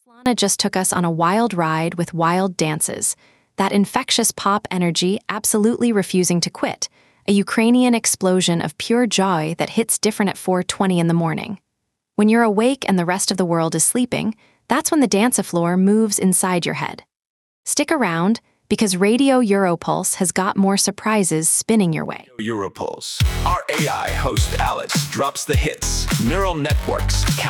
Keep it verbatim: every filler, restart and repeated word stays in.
Lana just took us on a wild ride with wild dances, that infectious pop energy absolutely refusing to quit, a Ukrainian explosion of pure joy that hits different at four twenty in the morning. When you're awake and the rest of the world is sleeping, that's when the dance-a-floor moves inside your head. Stick around, because Radio Europulse has got more surprises spinning your way. Europulse. Our A I host Alex drops the hits. Neural networks count